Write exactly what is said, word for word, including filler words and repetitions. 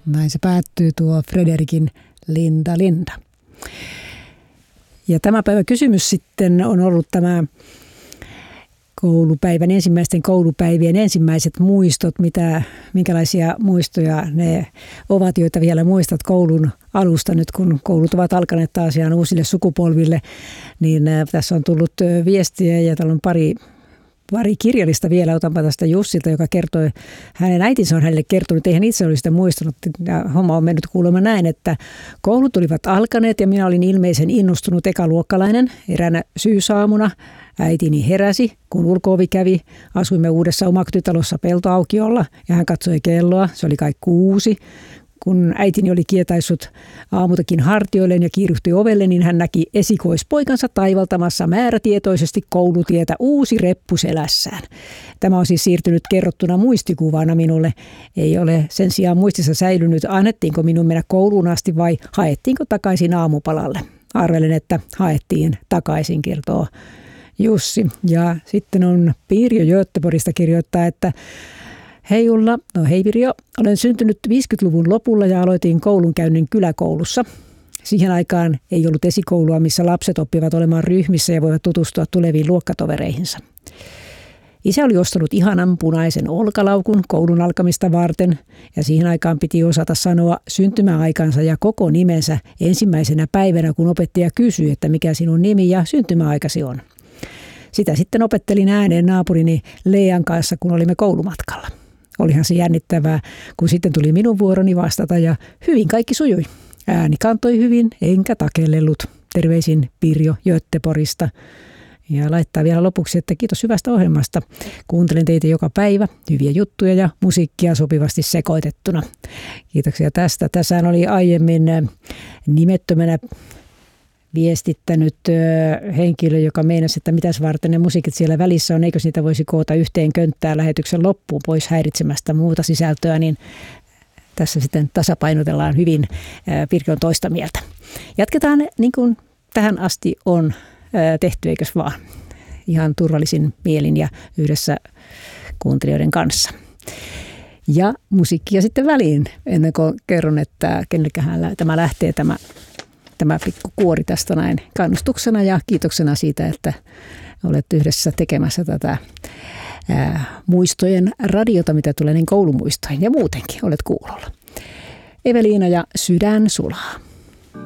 Näin se päättyy tuo Frederikin Linda Linda. Ja tämä päivä kysymys sitten on ollut tämä koulupäivän, ensimmäisten koulupäivien ensimmäiset muistot, mitä, minkälaisia muistoja ne ovat, joita vielä muistat koulun alusta nyt, kun koulut ovat alkaneet taas ihan uusille sukupolville, niin tässä on tullut viestiä ja täällä on pari Pari kirjallista vielä, otanpa tästä Jussilta, joka kertoi, hänen äitinsä on hänelle kertonut, ei hän itse olisi sitä muistanut. Ja homma on mennyt kuulemma näin, että koulut olivat alkaneet ja minä olin ilmeisen innostunut ekaluokkalainen. Eräänä syysaamuna äitini heräsi, kun ulko-ovi kävi. Asuimme uudessa omakotitalossa peltoaukiolla ja hän katsoi kelloa, se oli kai kuusi. Kun äitini oli kietaissut aamutakin hartioilleen ja kiiruhtui ovelle, niin hän näki esikoispoikansa taivaltamassa määrätietoisesti koulutietä uusi reppu selässään. Tämä on siis siirtynyt kerrottuna muistikuvana minulle. Ei ole sen sijaan muistissa säilynyt, annettiinko minun mennä kouluun asti vai haettiinko takaisin aamupalalle. Arvelen, että haettiin takaisin, kertoo Jussi. Ja sitten on Pirjo Göteborgista kirjoittaa, että hei Ulla, no hei Pirjo, olen syntynyt viisikymmentäluvun lopulla ja aloitin koulunkäynnin kyläkoulussa. Siihen aikaan ei ollut esikoulua, missä lapset oppivat olemaan ryhmissä ja voivat tutustua tuleviin luokkatovereihinsa. Isä oli ostanut ihanan punaisen olkalaukun koulun alkamista varten ja siihen aikaan piti osata sanoa syntymäaikansa ja koko nimensä ensimmäisenä päivänä, kun opettaja kysyi, että mikä sinun nimi ja syntymäaikasi on. Sitä sitten opettelin ääneen naapurini Lean kanssa, kun olimme koulumatkalla. Olihan se jännittävää, kun sitten tuli minun vuoroni vastata ja hyvin kaikki sujui. Ääni kantoi hyvin, enkä takellellut. Terveisin Pirjo Göteborgista. Ja laittaa vielä lopuksi, että kiitos hyvästä ohjelmasta. Kuuntelen teitä joka päivä, hyviä juttuja ja musiikkia sopivasti sekoitettuna. Kiitoksia tästä. Tässä oli aiemmin nimettömänä viestittänyt henkilö, joka meinasi, että mitäs varten ne musiikit siellä välissä on, eikö niitä voisi koota yhteen könttään lähetyksen loppuun pois häiritsemästä muuta sisältöä, niin tässä sitten tasapainotellaan hyvin. Pirkki on toista mieltä. Jatketaan niin kuin tähän asti on tehty, eikös vaan? Ihan turvallisin mielin ja yhdessä kuuntelijoiden kanssa. Ja musiikkia sitten väliin, ennen kuin kerron, että kenelläköhän tämä lähtee tämä Tämä pikku kuori tästä näin kannustuksena ja kiitoksena siitä, että olet yhdessä tekemässä tätä ää, muistojen radiota, mitä tulee niin koulumuistoihin ja muutenkin olet kuulolla. Eveliina ja Sydän sulaa.